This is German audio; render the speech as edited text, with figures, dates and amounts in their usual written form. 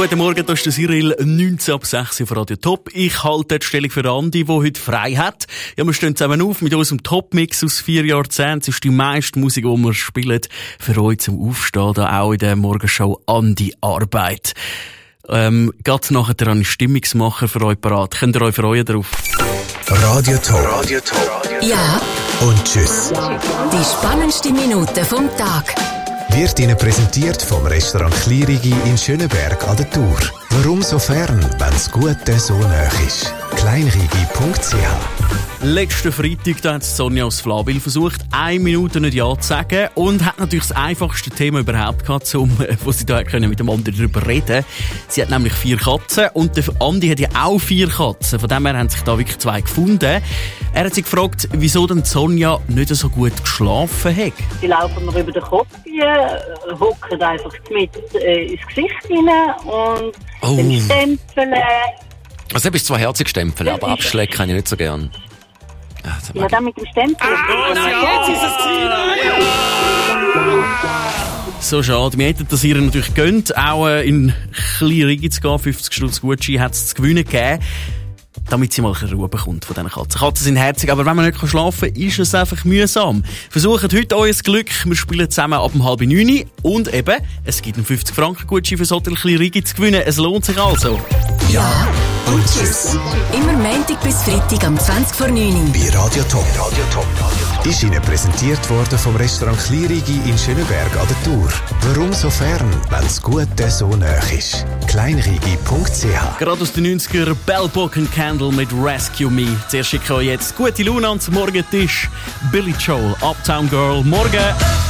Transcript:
Guten Morgen, das ist der Cyril, 19 ab 6 auf Radio Top. Ich halte die Stellung für Andi, der heute frei hat. Ja, wir stehen zusammen auf mit unserem Top-Mix aus 4 Jahrzehnten. Es ist die meiste Musik, die wir spielen, für euch zum Aufstehen, da auch in der Morgenshow Andi Arbeit. Geht nachher an die Stimmungsmacher für euch parat. Könnt ihr euch freuen darauf? Radio Top. Radio Top. Ja. Und tschüss. Die spannendsten Minuten vom Tag. Wird Ihnen präsentiert vom Restaurant Kleinrigi in Schöneberg an der Tour. Warum so fern, wenn das Gute so nah ist? kleinrigi.ch. Letzten Freitag da hat Sonja aus Flawil versucht, 1 Minute nicht Ja zu sagen und hat natürlich das einfachste Thema überhaupt gehabt, wo sie da können mit dem anderen darüber reden. Sie hat nämlich 4 Katzen und der Andi hat ja auch 4 Katzen. Von dem her haben sich da wirklich 2 gefunden. Er hat sich gefragt, wieso denn Sonja nicht so gut geschlafen hat. Die laufen mir über den Kopf, hocken einfach mit ins Gesicht rein und dann stempeln. Also du bist zwar herzig stempeln, aber abschlecken kann ich nicht so gern. Ja, dann mit dem Stempel. Jetzt ist es so schade. Wir hätten das ihr natürlich gönnt, auch in Kleinrigi zu gehen. 50 Stutz Gutschein hat es zu gewinnen gegeben, damit sie mal eine Ruhe bekommt von diesen Katzen. Katzen sind herzig, aber wenn man nicht schlafen kann, ist es einfach mühsam. Versucht heute euer Glück. Wir spielen zusammen ab 8:30 und eben, es gibt einen 50 Franken Gutschein fürs Hotel Kleinrigi zu gewinnen. Es lohnt sich also. Ja und tschüss. Immer Montag bis Freitag am 20:09 bei Radio Top. Radio Top. Ist Ihnen präsentiert worden vom Restaurant Kleinrigi in Schöneberg an der Tour. Warum so fern, wenn das Gute so nah ist? kleinrigi.ch. Gerade aus den 90er Bell Book and Candle mit Rescue Me. Zuerst schicke ich euch jetzt gute Laune ans Morgentisch. Billy Joel, Uptown Girl. Morgen!